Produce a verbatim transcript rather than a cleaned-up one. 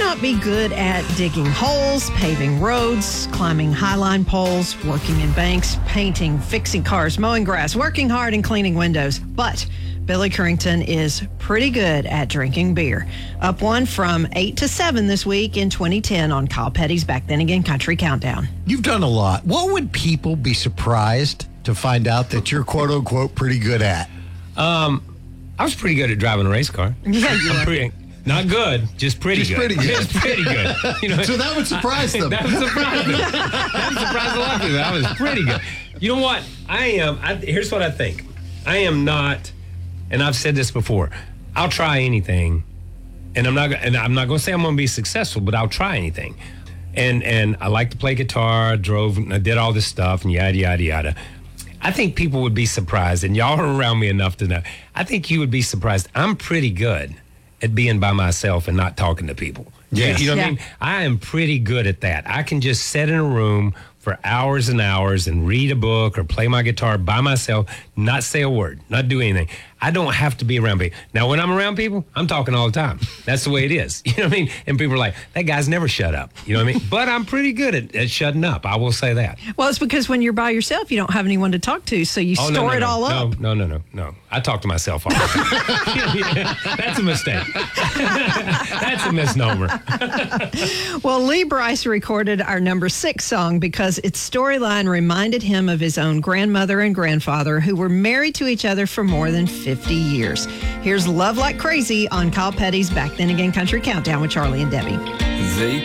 not be good at digging holes, paving roads, climbing highline poles, working in banks, painting, fixing cars, mowing grass, working hard, and cleaning windows. But Billy Currington is pretty good at drinking beer. Up one from eight to seven this week in twenty ten on Kyle Petty's Back Then Again Country Countdown. You've done a lot. What would people be surprised to find out that you're quote unquote pretty good at? Um, I was pretty good at driving a race car. Yeah, you I'm were. pretty, not good, just pretty Just good. pretty good. Just pretty good. You know, So that would surprise them. That would surprise them. That would surprise a lot of people. I was pretty good. You know what? I am. I, here's what I think. I am not, and I've said this before. I'll try anything, and I'm not. And I'm not going to say I'm going to be successful, but I'll try anything. And and I like to play guitar. I drove. I did all this stuff, and yada yada yada. I think people would be surprised, and y'all are around me enough to know. I think you would be surprised. I'm pretty good at being by myself and not talking to people. Yes. You, you know Yeah. what I mean? I am pretty good at that. I can just sit in a room for hours and hours and read a book or play my guitar by myself, not say a word, not do anything. I don't have to be around people. Now, when I'm around people, I'm talking all the time. That's the way it is. You know what I mean? And people are like, that guy's never shut up. You know what I mean? But I'm pretty good at, at shutting up. I will say that. Well, it's because when you're by yourself, you don't have anyone to talk to, so you Oh, store no, no, it no, all no, up. No, no, no, no. I talk to myself all the time. That's a mistake. That's a misnomer. Well, Lee Bryce recorded our number six song because its storyline reminded him of his own grandmother and grandfather who were married to each other for more than fifty years. Here's Love Like Crazy on Kyle Petty's Back Then Again Country Countdown with Charlie and Debbie. They